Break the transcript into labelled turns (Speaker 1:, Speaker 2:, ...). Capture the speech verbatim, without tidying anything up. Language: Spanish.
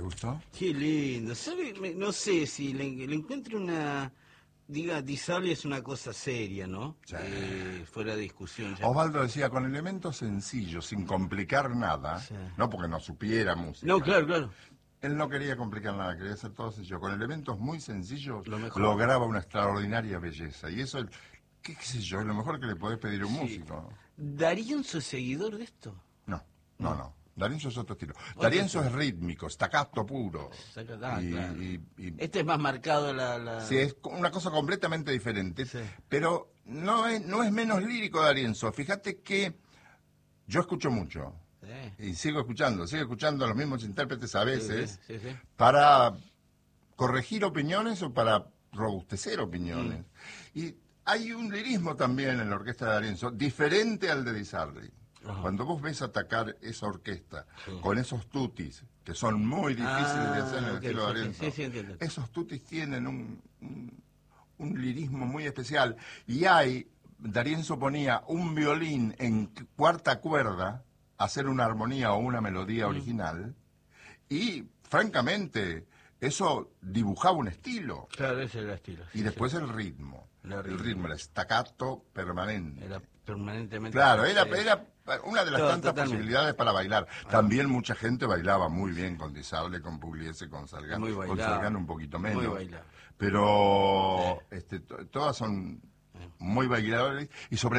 Speaker 1: gustó?
Speaker 2: Qué lindo. ¿Sabe? Me- No sé si le, le encuentro una... Diga, Di Sarli es una cosa seria, ¿no?
Speaker 1: Sí.
Speaker 2: Eh, fuera de discusión. Ya.
Speaker 1: Osvaldo decía, con elementos sencillos, sin complicar nada,
Speaker 2: Sí.
Speaker 1: no porque no supiera música.
Speaker 2: No, claro, claro.
Speaker 1: Él no quería complicar nada, quería hacer todo sencillo. Con elementos muy sencillos
Speaker 2: Lo mejor.
Speaker 1: lograba una extraordinaria belleza. Y eso, qué, qué sé yo, es lo mejor que le podés pedir a un
Speaker 2: Sí.
Speaker 1: músico.
Speaker 2: ¿D'Arienzo es seguidor de esto?
Speaker 1: No, no, no. D'Arienzo es otro estilo.
Speaker 2: Otro
Speaker 1: D'Arienzo
Speaker 2: estilo.
Speaker 1: es rítmico, staccato puro.
Speaker 2: Saca- ah,
Speaker 1: Y-
Speaker 2: claro.
Speaker 1: y- y-
Speaker 2: Este es más marcado la... la...
Speaker 1: Sí, es una cosa completamente diferente.
Speaker 2: Sí.
Speaker 1: Pero no es, no es menos lírico D'Arienzo. Fíjate que yo escucho mucho.
Speaker 2: Sí.
Speaker 1: Y sigo escuchando, sigo escuchando a los mismos intérpretes a veces,
Speaker 2: Sí, sí, sí.
Speaker 1: para corregir opiniones o para robustecer opiniones.
Speaker 2: Mm.
Speaker 1: Y hay un lirismo también en la orquesta de D'Arienzo, diferente al de Di Sarli.
Speaker 2: Ajá.
Speaker 1: Cuando vos ves atacar esa orquesta
Speaker 2: Sí.
Speaker 1: con esos tutis, que son muy difíciles
Speaker 2: Ah,
Speaker 1: de hacer en el
Speaker 2: ok,
Speaker 1: estilo de
Speaker 2: sí, sí,
Speaker 1: D'Arienzo,
Speaker 2: sí, sí, entiendo.
Speaker 1: esos tutis tienen un, un, un lirismo muy especial. Y hay, D'Arienzo ponía un violín en cuarta cuerda a hacer una armonía o una melodía
Speaker 2: Mm.
Speaker 1: original, y francamente eso dibujaba un estilo.
Speaker 2: Claro, ese era el estilo.
Speaker 1: Y
Speaker 2: sí,
Speaker 1: después
Speaker 2: sí.
Speaker 1: el ritmo,
Speaker 2: El
Speaker 1: el
Speaker 2: ritmo.
Speaker 1: ritmo, el staccato permanente.
Speaker 2: Era permanentemente...
Speaker 1: Claro, era,
Speaker 2: Sí.
Speaker 1: era una de las
Speaker 2: Todo,
Speaker 1: tantas
Speaker 2: totalmente.
Speaker 1: posibilidades para bailar. También mucha gente bailaba muy bien con Di Sarli, con Pugliese, con Salgán.
Speaker 2: Muy
Speaker 1: Con
Speaker 2: bailable.
Speaker 1: Salgán un poquito
Speaker 2: Muy
Speaker 1: menos.
Speaker 2: bailable.
Speaker 1: Pero este, to- todas son muy bailables y sobre